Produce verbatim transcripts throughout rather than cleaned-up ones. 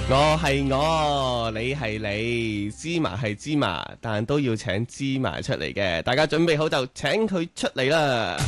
我係我，你係你，芝麻係芝麻，但都要請芝麻出嚟嘅。大家準備好就請佢出嚟啦！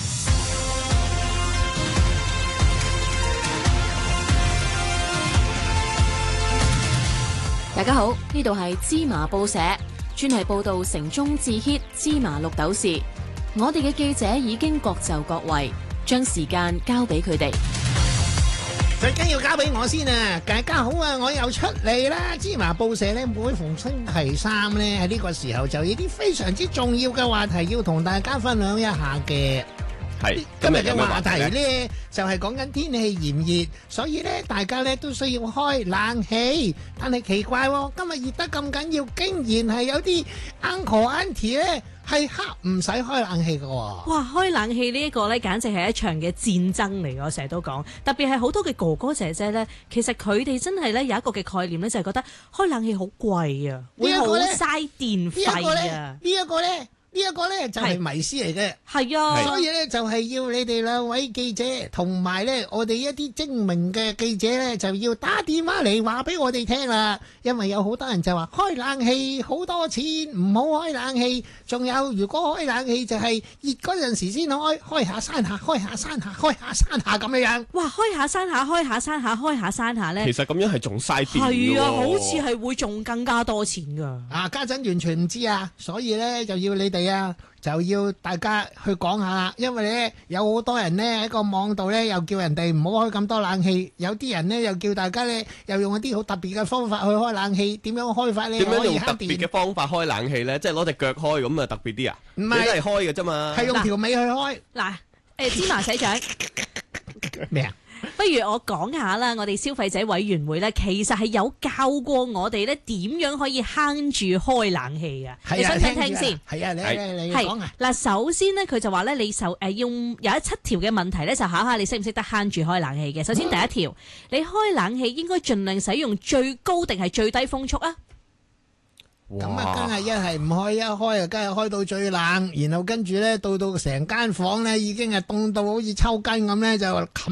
大家好，呢度係芝麻報社，專係報道城中至 hit 芝麻綠豆事。我哋嘅記者已經各就各位，將時間交俾佢哋。 最緊要交俾我先啊！大家好啊，我又出嚟啦！芝麻報社咧，每逢星期三咧喺呢個時候就有啲非常之重要嘅話題要同大家分享一下嘅。 係今日嘅話題咧就係講緊天氣炎熱，所以咧大家咧都需要開冷氣。但係奇怪喎，今日熱得咁緊要，竟然係有啲 uncle auntie 咧係黑唔使開冷氣㗎喎。 哇！開冷氣呢一個咧，簡直係一場嘅戰爭嚟嘅。我成日都講，特別係好多嘅哥哥姐姐咧，其實佢哋真係咧有一個嘅概念咧，就係覺得開冷氣好貴啊，會好嘥電費啊。 呢一個咧。呢一個呢就係迷思嚟嘅， 係啊， 所以呢就係要你哋兩位記者同埋呢我哋一啲精明嘅記者呢就要打電話嚟話俾我哋聽啦，因為有好多人就話開冷氣好多錢，唔好開冷氣，仲有如果開冷氣就係熱嗰陣時先開，開下山下，開下山下，開下山下咁樣樣。 哇！開下山下，開下山下，開下山下呢， 其實咁樣係仲嘥電嘅喎。 係啊，好似係會仲更加多錢㗎。 啊，家陣完全唔知啊，所以呢就要你哋啊，就要大家去講下啦，因為咧有好多人咧喺個網度咧又叫人哋唔好開咁多冷氣，有啲人咧又叫大家咧又用一啲好特別嘅方法去開冷氣，點樣開法咧？ 點樣用特別嘅方法開冷氣咧？即係攞隻腳開咁啊，特別啲啊？ 唔係， 你都係開嘅啫嘛。 係用條尾去開。 嗱，誒芝麻社長咩啊？ 不如我講下啦，我哋消費者委員會咧，其實係有教過我哋咧點樣可以慳住開冷氣嘅。你想聽聽先？ 係啊，你你你講啊。 嗱，首先咧，佢就話咧，你受誒用有一七條嘅問題咧，就考下你識唔識得慳住開冷氣嘅。首先第一條，你開冷氣應該盡量使用最高定係最低風速啊？ 咁啊，梗係一係唔開，一開啊，梗係開到最冷，然後跟住咧到到成間房咧已經係凍到好似抽筋咁咧，就冚